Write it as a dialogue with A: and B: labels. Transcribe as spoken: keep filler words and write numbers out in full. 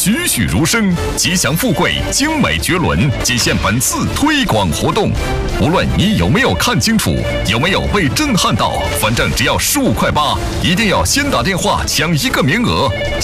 A: 栩栩如生，吉祥富贵，精美绝伦，仅限本次推广活动。无论你有没有看清楚，有没有被震撼到，反正只要十五块八，一定要先打电话抢一个名额。